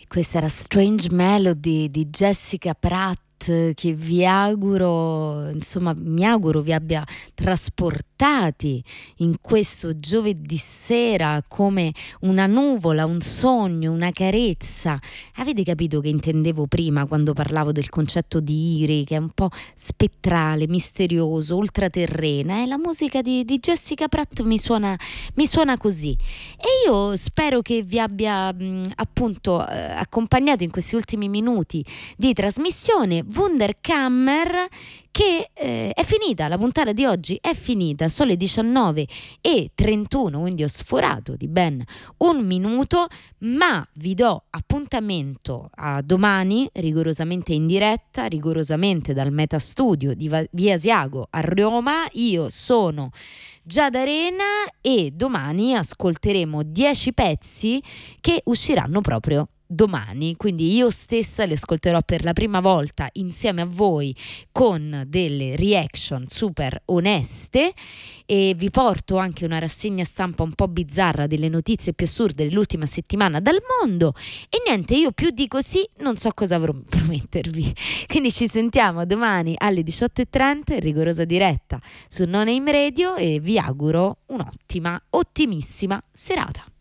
Questa era Strange Melody di Jessica Pratt, che vi auguro, insomma, mi auguro vi abbia trasportati in questo giovedì sera come una nuvola, un sogno, una carezza. Avete capito che intendevo prima quando parlavo del concetto di Iri, che è un po' spettrale, misterioso, ultraterrena? La musica di Jessica Pratt mi suona così. E io spero che vi abbia appunto accompagnato in questi ultimi minuti di trasmissione. Wunderkammer, che è finita, la puntata di oggi è finita, sono le 19:31, quindi ho sforato di ben un minuto, ma vi do appuntamento a domani, rigorosamente in diretta, rigorosamente dal Metastudio di Via Asiago a Roma. Io sono Giada Arena e domani ascolteremo 10 pezzi che usciranno proprio domani, quindi io stessa li ascolterò per la prima volta insieme a voi con delle reaction super oneste, e vi porto anche una rassegna stampa un po' bizzarra delle notizie più assurde dell'ultima settimana dal mondo. E niente, io più di così non so cosa avrò promettervi, quindi ci sentiamo domani alle 18:30 in rigorosa diretta su No Name Radio e vi auguro un'ottima, ottimissima serata.